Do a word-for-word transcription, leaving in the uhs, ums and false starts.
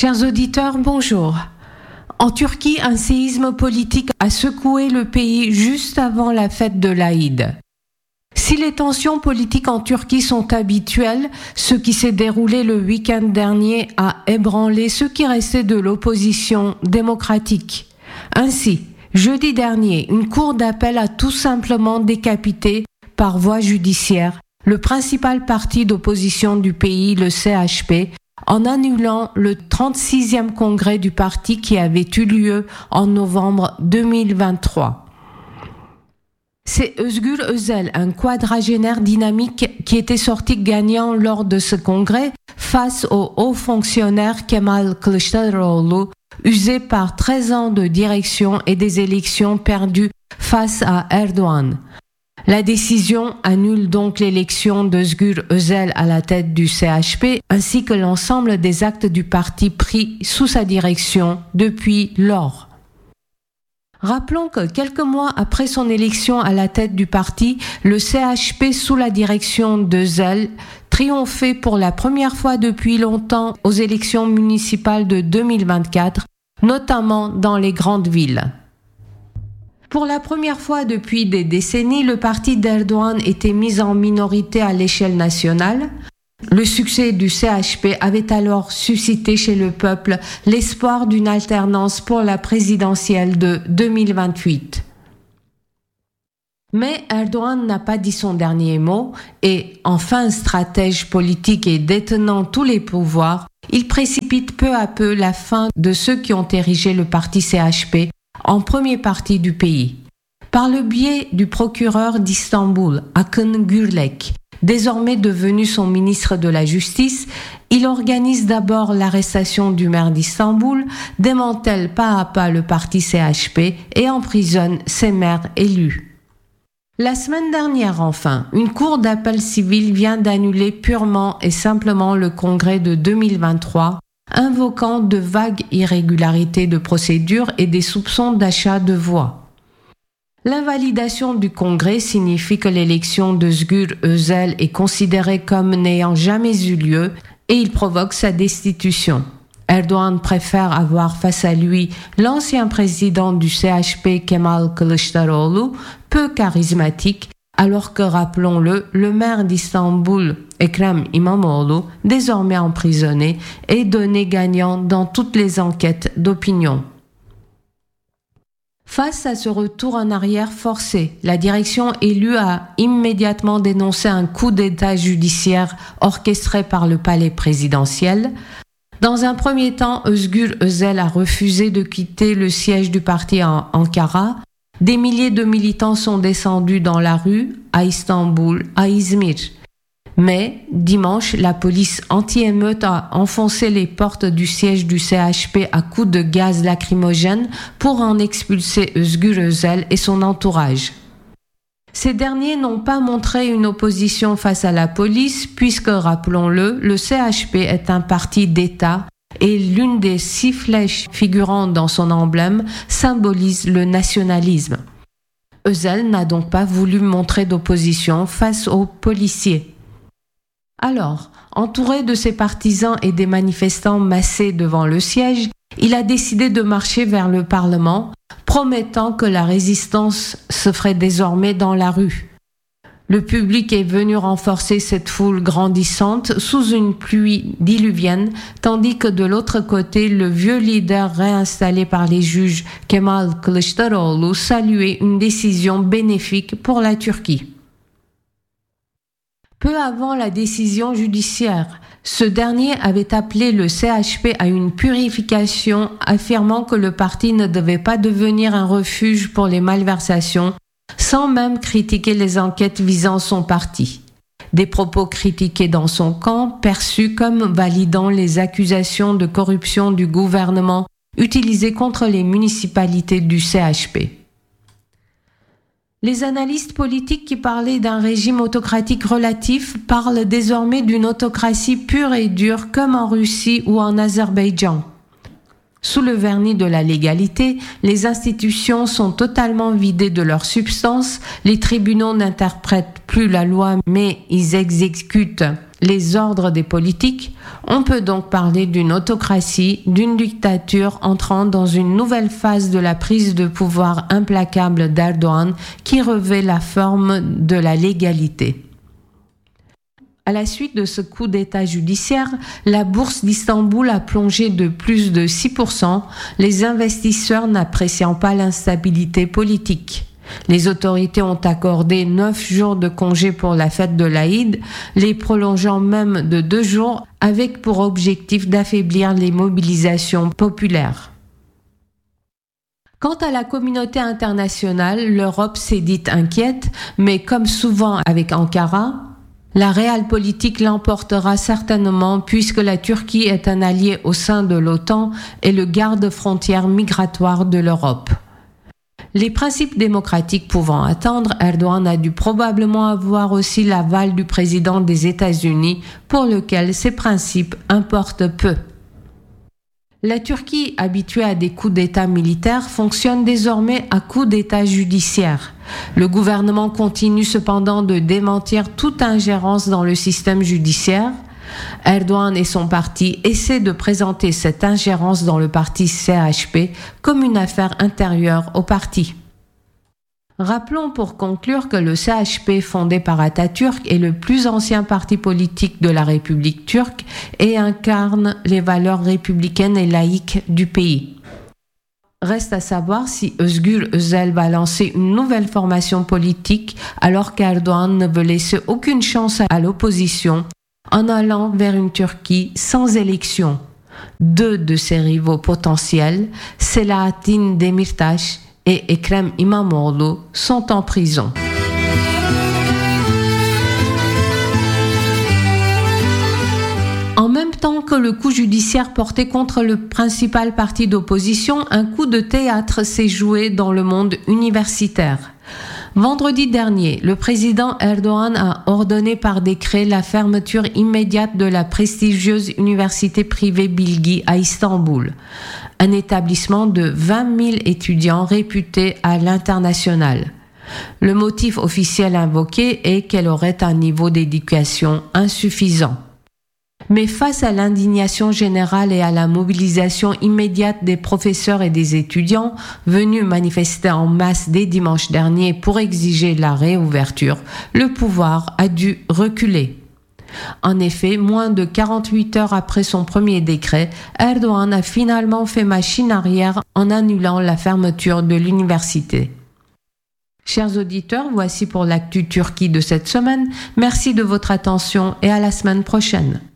Chers auditeurs, bonjour. En Turquie, un séisme politique a secoué le pays juste avant la fête de l'Aïd. Si les tensions politiques en Turquie sont habituelles, ce qui s'est déroulé le week-end dernier a ébranlé ce qui restait de l'opposition démocratique. Ainsi, jeudi dernier, une cour d'appel a tout simplement décapité, par voie judiciaire, le principal parti d'opposition du pays, le C H P, en annulant le trente-sixième congrès du parti qui avait eu lieu en novembre deux mille vingt-trois. C'est Özgür Özel, un quadragénaire dynamique qui était sorti gagnant lors de ce congrès face au haut fonctionnaire Kemal Kılıçdaroğlu, usé par treize ans de direction et des élections perdues face à Erdogan. La décision annule donc l'élection d'Özgür Özel à la tête du C H P ainsi que l'ensemble des actes du parti pris sous sa direction depuis lors. Rappelons que quelques mois après son élection à la tête du parti, le C H P sous la direction d'Özel triomphait pour la première fois depuis longtemps aux élections municipales de deux mille vingt-quatre, notamment dans les grandes villes. Pour la première fois depuis des décennies, le parti d'Erdogan était mis en minorité à l'échelle nationale. Le succès du C H P avait alors suscité chez le peuple l'espoir d'une alternance pour la présidentielle de deux mille vingt-huit. Mais Erdogan n'a pas dit son dernier mot et, enfin stratège politique et détenant tous les pouvoirs, il précipite peu à peu la fin de ceux qui ont érigé le parti C H P en premier parti du pays. Par le biais du procureur d'Istanbul, Akın Gürlek, désormais devenu son ministre de la Justice, il organise d'abord l'arrestation du maire d'Istanbul, démantèle pas à pas le parti C H P et emprisonne ses maires élus. La semaine dernière, enfin, une cour d'appel civil vient d'annuler purement et simplement le congrès de deux mille vingt-trois, invoquant de vagues irrégularités de procédure et des soupçons d'achat de voix. L'invalidation du congrès signifie que l'élection d'Özgür Özel est considérée comme n'ayant jamais eu lieu et il provoque sa destitution. Erdogan préfère avoir face à lui l'ancien président du C H P Kemal Kılıçdaroğlu, peu charismatique, alors que, rappelons-le, le maire d'Istanbul, Ekrem İmamoğlu, désormais emprisonné, est donné gagnant dans toutes les enquêtes d'opinion. Face à ce retour en arrière forcé, la direction élue a immédiatement dénoncé un coup d'État judiciaire orchestré par le palais présidentiel. Dans un premier temps, Özgür Özel a refusé de quitter le siège du parti à Ankara. Des milliers de militants sont descendus dans la rue, à Istanbul, à İzmir. Mais, dimanche, la police anti-émeute a enfoncé les portes du siège du C H P à coups de gaz lacrymogène pour en expulser Özgür Özel et son entourage. Ces derniers n'ont pas montré une opposition face à la police puisque, rappelons-le, le C H P est un parti d'État et l'une des six flèches figurant dans son emblème symbolise le nationalisme. Özel n'a donc pas voulu montrer d'opposition face aux policiers. Alors, entouré de ses partisans et des manifestants massés devant le siège, il a décidé de marcher vers le Parlement, promettant que la résistance se ferait désormais dans la rue. Le public est venu renforcer cette foule grandissante sous une pluie diluvienne, tandis que de l'autre côté, le vieux leader réinstallé par les juges, Kemal Kılıçdaroğlu, saluait une décision bénéfique pour la Turquie. Peu avant la décision judiciaire, ce dernier avait appelé le C H P à une purification, affirmant que le parti ne devait pas devenir un refuge pour les malversations, sans même critiquer les enquêtes visant son parti. Des propos critiqués dans son camp, perçus comme validant les accusations de corruption du gouvernement utilisées contre les municipalités du C H P. Les analystes politiques qui parlaient d'un régime autocratique relatif parlent désormais d'une autocratie pure et dure comme en Russie ou en Azerbaïdjan. Sous le vernis de la légalité, les institutions sont totalement vidées de leur substance, les tribunaux n'interprètent plus la loi mais ils exécutent les ordres des politiques, on peut donc parler d'une autocratie, d'une dictature entrant dans une nouvelle phase de la prise de pouvoir implacable d'Erdogan qui revêt la forme de la légalité. À la suite de ce coup d'État judiciaire, la bourse d'Istanbul a plongé de plus de six pour cent, les investisseurs n'appréciant pas l'instabilité politique. Les autorités ont accordé neuf jours de congé pour la fête de l'Aïd, les prolongeant même de deux jours avec pour objectif d'affaiblir les mobilisations populaires. Quant à la communauté internationale, l'Europe s'est dite inquiète, mais comme souvent avec Ankara, la réelle politique l'emportera certainement puisque la Turquie est un allié au sein de l'OTAN et le garde-frontière migratoire de l'Europe. Les principes démocratiques pouvant attendre, Erdogan a dû probablement avoir aussi l'aval du président des États-Unis pour lequel ces principes importent peu. La Turquie, habituée à des coups d'État militaires, fonctionne désormais à coups d'État judiciaire. Le gouvernement continue cependant de démentir toute ingérence dans le système judiciaire. Erdogan et son parti essaient de présenter cette ingérence dans le parti C H P comme une affaire intérieure au parti. Rappelons pour conclure que le C H P, fondé par Atatürk, est le plus ancien parti politique de la République turque et incarne les valeurs républicaines et laïques du pays. Reste à savoir si Özgür Özel va lancer une nouvelle formation politique alors qu'Erdogan ne veut laisser aucune chance à l'opposition en allant vers une Turquie sans élection. Deux de ses rivaux potentiels, Selahattin Demirtaş et Ekrem İmamoğlu, sont en prison. En même temps que le coup judiciaire porté contre le principal parti d'opposition, un coup de théâtre s'est joué dans le monde universitaire. Vendredi dernier, le président Erdogan a ordonné par décret la fermeture immédiate de la prestigieuse université privée Bilgi à Istanbul, un établissement de vingt mille étudiants réputé à l'international. Le motif officiel invoqué est qu'elle aurait un niveau d'éducation insuffisant. Mais face à l'indignation générale et à la mobilisation immédiate des professeurs et des étudiants venus manifester en masse dès dimanche dernier pour exiger la réouverture, le pouvoir a dû reculer. En effet, moins de quarante-huit heures après son premier décret, Erdogan a finalement fait machine arrière en annulant la fermeture de l'université. Chers auditeurs, voici pour l'actu Turquie de cette semaine. Merci de votre attention et à la semaine prochaine.